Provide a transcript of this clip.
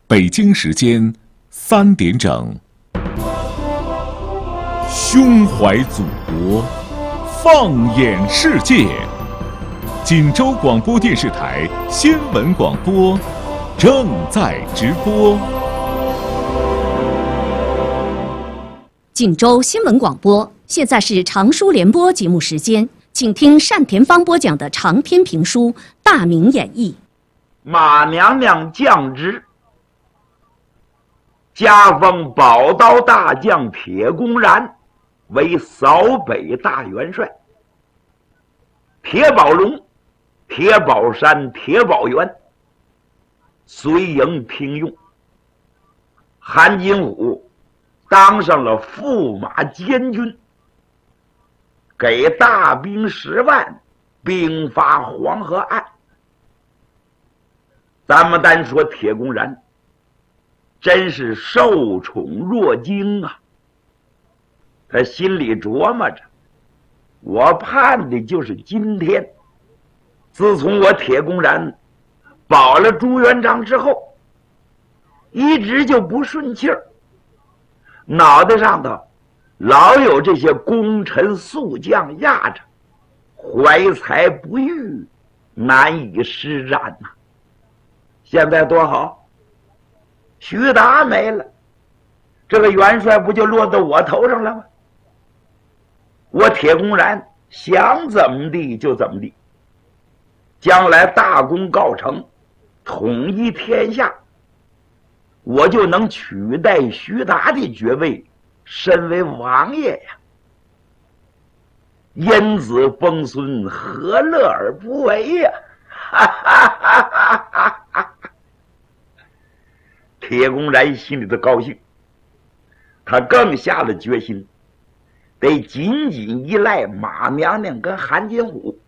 北京时间3点整，胸怀祖国，放眼世界。锦州广播电视台新闻广播正在直播。 锦州新闻广播，现在是长书联播节目时间，请听单田芳播讲的长篇评书《大明演义》。 马娘娘降职，加封宝刀大将铁公然为扫北大元帅。铁宝龙、铁宝山、铁宝元随营听用。韩金虎当上了驸马监军，给大兵10万，兵发黄河岸。咱们单说铁公然，真是受宠若惊啊！他心里琢磨着，我盼的就是今天。自从我铁公然保了朱元璋之后，一直就不顺气儿，脑袋上头老有这些功臣宿将压着，怀才不遇，难以施展呐。现在多好，徐达没了，这个元帅不就落到我头上了吗？我铁公然想怎么地就怎么地，将来大功告成，统一天下，我就能取代徐达的爵位，身为王爷呀！燕子封孙，何乐而不为呀？铁公然心里的高兴，他更下了决心，得紧紧依赖马娘娘跟韩金虎，